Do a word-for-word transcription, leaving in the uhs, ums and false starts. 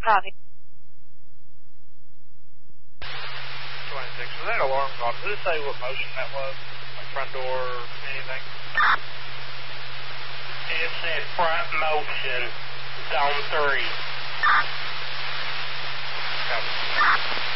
Copy. twenty-six, was that alarm call? Did it say what motion that was? Like front door or anything? It said front motion, zone three. Copy.